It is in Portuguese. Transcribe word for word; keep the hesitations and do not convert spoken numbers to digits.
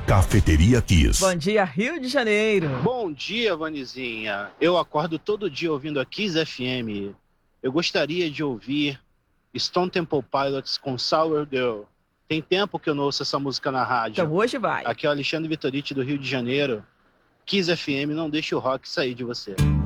Cafeteria Kiss. Bom dia, Rio de Janeiro. Bom dia, Vanizinha. Eu acordo todo dia ouvindo a Kiss F M. Eu gostaria de ouvir Stone Temple Pilots com Sour Girl. Tem tempo que eu não ouço essa música na rádio. Então hoje vai. Aqui é o Alexandre Vitoriti do Rio de Janeiro. Kiss F M, não deixe o rock sair de você.